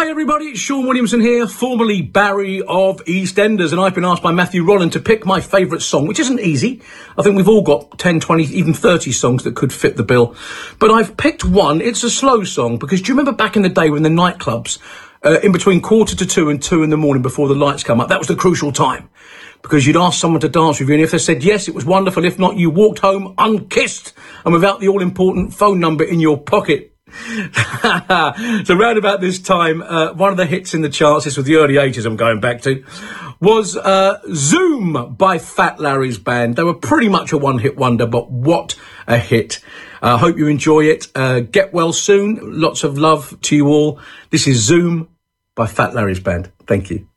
Hi everybody, it's Sean Williamson here, formerly Barry of EastEnders, and I've been asked by Matthew Rolland to pick my favourite song, which isn't easy. I think we've all got 10, 20, even 30 songs that could fit the bill. But I've picked one. It's a slow song, because do you remember back in the day when the nightclubs, in between 1:45 and 2 in the morning before the lights come up, that was the crucial time. Because you'd ask someone to dance with you, and if they said yes, it was wonderful. If not, you walked home unkissed and without the all-important phone number in your pocket. So round about this time, one of the hits in the charts, this was the early 80s I'm going back to, was Zoom by Fat Larry's band. They were pretty much a one-hit wonder, but what a hit. I hope you enjoy it. Get well soon. Lots of love to you all. This is Zoom by Fat Larry's band. Thank you.